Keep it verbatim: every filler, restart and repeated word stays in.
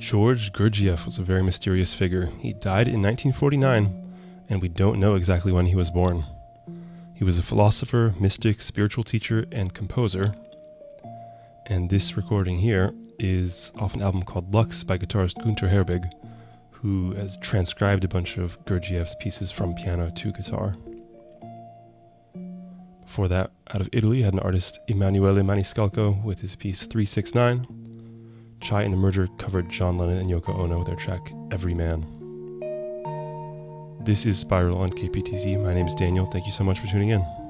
George Gurdjieff was a very mysterious figure. He died in nineteen forty-nine, and we don't know exactly when he was born. He was a philosopher, mystic, spiritual teacher, and composer. And this recording here is off an album called Lux by guitarist Günter Herbig, who has transcribed a bunch of Gurdjieff's pieces from piano to guitar. Before that, out of Italy, had an artist Emanuele Maniscalco with his piece three six nine. Chai and the Merger covered John Lennon and Yoko Ono with their track Every Man. This is Spiral on K P T Z. My name is Daniel. Thank you so much for tuning in.